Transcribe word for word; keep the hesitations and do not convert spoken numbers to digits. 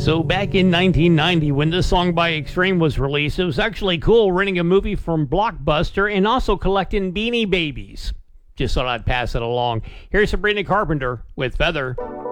So back in nineteen ninety, when this song by Extreme was released, it was actually cool renting a movie from Blockbuster and also collecting Beanie Babies. Just thought I'd pass it along. Here's Sabrina Carpenter with Feather.